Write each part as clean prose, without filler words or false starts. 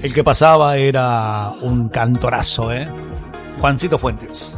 El que pasaba era un cantorazo, Juancito Fuentes.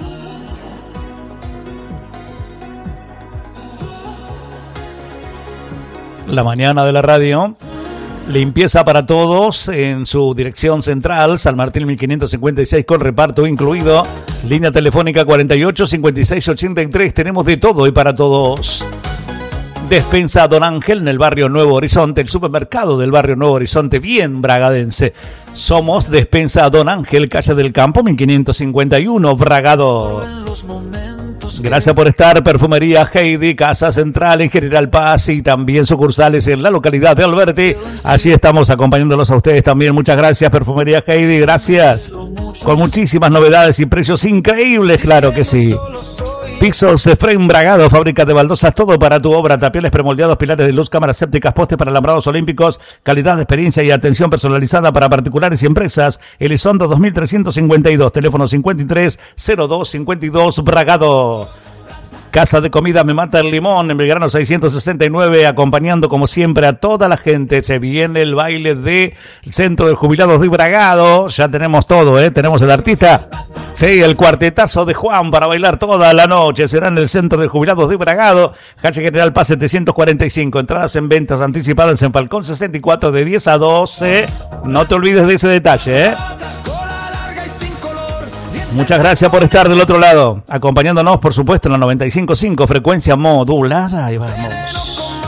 La mañana de la radio. Limpieza para todos en su dirección central, San Martín 1556 con reparto incluido. Línea telefónica 48 56 83. Tenemos de todo y para todos. Despensa Don Ángel en el barrio Nuevo Horizonte, el supermercado del barrio Nuevo Horizonte, bien bragadense. Somos Despensa Don Ángel, calle del Campo 1551, Bragado. Gracias por estar. Perfumería Heidi, Casa Central en General Paz y también sucursales en la localidad de Alberti. Allí estamos acompañándolos a ustedes también. Muchas gracias, Perfumería Heidi, gracias. Con muchísimas novedades y precios increíbles, claro que sí. Pisos Efraín Bragado, fábrica de baldosas, todo para tu obra, tapiales premoldeados, pilares de luz, cámaras sépticas, postes para alambrados olímpicos, calidad de experiencia y atención personalizada para particulares y empresas. Elizondo 2352, teléfono 530252, Bragado. Casa de comida Me Mata el Limón, en Belgrano 669, acompañando como siempre a toda la gente. Se viene el baile del Centro de Jubilados de Bragado. Ya tenemos todo, tenemos el artista. Sí, el cuartetazo de Juan para bailar toda la noche. Será en el Centro de Jubilados de Bragado, calle General Paz 745. Entradas en ventas anticipadas en Falcón 64 de 10 a 12. No te olvides de ese detalle, Muchas gracias por estar del otro lado, acompañándonos, por supuesto, en la 95.5, frecuencia modulada. Ahí vamos.